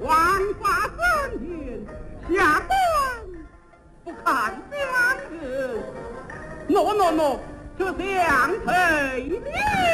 王法三天，下官不看相子。喏，这相陪了。